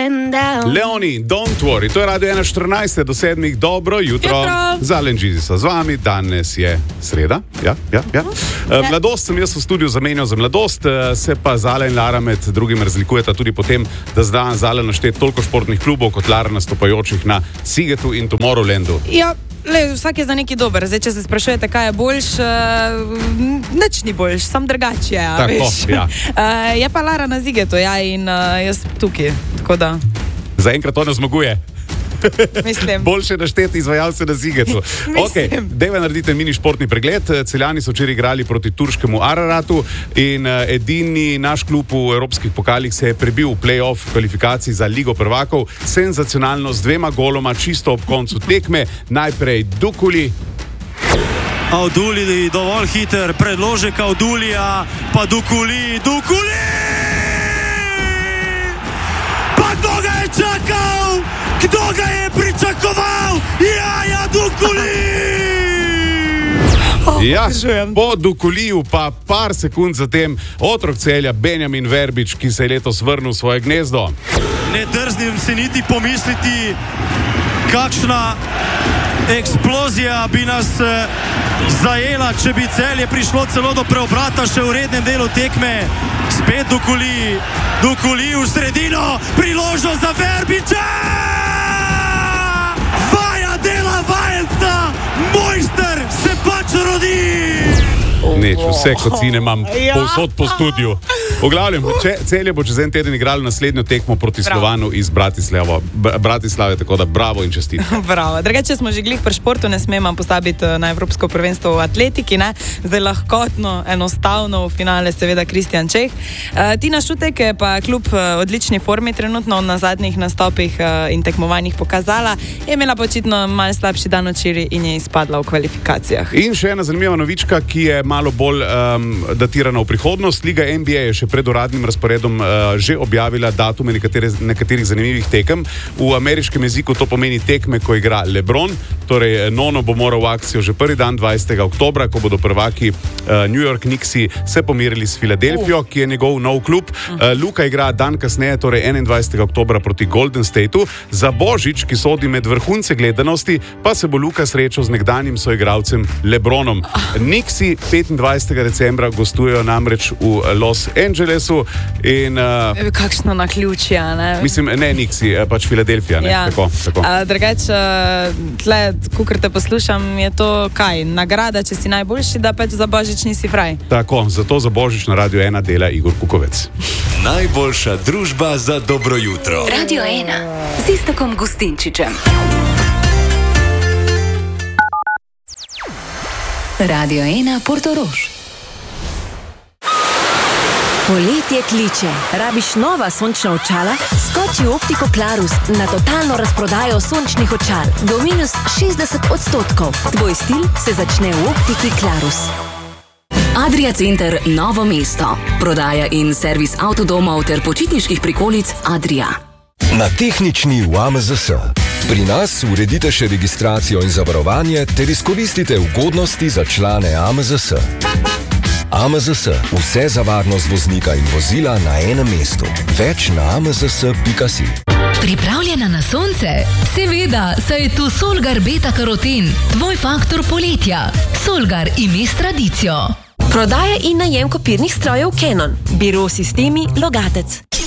Leoni, don't worry, to je Radio 1.14 do 7. Dobro jutro. Zalen Džizisa z vami, danes je sreda. Ja. Mladost sem jaz v studiu zamenjal za mladost, se pa Zala in Lara med drugim razlikujeta tudi po tem, da zna Zala našteti toliko športnih klubov kot Lara nastopajočih na Sigetu in Tomorrowlandu. Ja. Vsak je za neki dober. Zdaj, če se sprašujete, kaj je boljš, nič ni boljš, sam drugače je. Tako, ja. Je pa Lara na Zigetu, ja, in jaz tukaj, tako da. Zaenkrat ona zmaguje. Mislim. Boljše našteti izvajalce na Zigetu. Okay, dejva naredite mini športni pregled. Celjani so včeraj igrali proti turškemu Araratu in edini naš klub v evropskih pokalih se je prebil v play-off kvalifikaciji za Ligo prvakov. Senzacionalno z 2 goloma čisto ob koncu tekme. Najprej Dukuli. Auduli dovolj hiter, predložek Audulija, pa Dukuli! Pa kdo ga je čakal? Kdo ga je pričakoval? Ja, Dukuli! Ja, po Dukuliju pa par sekund zatem otrok Celja Benjamin Verbič, ki se je letos vrnil v svoje gnezdo. Ne drznim se niti pomisliti, kakšna eksplozija bi nas zajela, če bi Celje prišlo celo do preobrata še v rednem delu tekme. Spet Dukuli v sredino, priložnost za Verbiča! Dela vajenca, mojster se pač rodi! Neč, vse kocine imam povsod po studiu. V glavnem, Celje bo čez en teden igralo naslednjo tekmo proti Slovanu iz Bratislave, tako da bravo in čestitke. Bravo. Drugače smo že glih pri športu, ne smemo postabiti na Evropsko prvenstvo v atletiki, ne? Zdaj lahkotno, enostavno v finale seveda Kristjan Čeh. Tina Šutek je pa kljub odlični formi trenutno na zadnjih nastopih in tekmovanjih pokazala, je imela počitno malo slabši dan včeraj in je izpadla v kvalifikacijah. In še ena zanimiva novička, ki je malo bolj datirana v prihodnost. Liga NBA je še pred uradnim razporedom že objavila datume nekaterih zanimivih tekem. V ameriškem jeziku to pomeni tekme, ko igra LeBron, torej Nono bo moral v akcijo že prvi dan 20. oktobra, ko bodo prvaki New York Knicksi se pomirili s Filadelfijo, ki je njegov nov klub. Luka igra dan kasneje, torej 21. oktobra proti Golden Stateu. Za Božič, ki sodi med vrhunce gledanosti, pa se bo Luka srečal z nekdanjim soigralcem LeBronom. Knicksi 25. decembra gostujejo namreč v Los Angelesu in... Kakšno naključje, ne? Mislim, ne Knicksi, pač Filadelfija, ne? Ja. Tako. Drugače, tle, kukor te poslušam, je to kaj? Nagrada, če si najboljši, da pač za Božič nisi fraj. Tako, zato za Božič na Radio 1 dela Igor Kukovec. Najboljša družba za dobro jutro. Radio 1 z Iztokom Gustinčičem. Radio 1 Portorož. Poletje kliče. Rabiš nova sončna očala? Skoči v Optiko Klarus na totalno razprodajo sončnih očal. Do minus 60%. Tvoj stil se začne v Optiki Klarus. Adria Center Novo mesto. Prodaja in servis avtodomov ter počitniških prikolic Adria. Na tehnični v AMZS. Pri nas uredite še registracijo in zavarovanje ter izkoristite ugodnosti za člane AMZS. AMZS. Vse za varnost voznika in vozila na enem mestu. Več na amzs.si. Pripravljena na sonce? Seveda, saj je tu Solgar Beta Karoten, tvoj faktor poletja. Solgar ime s tradicijo. Prodaja in najem kopirnih strojev Canon. Biro Sistemi Logatec.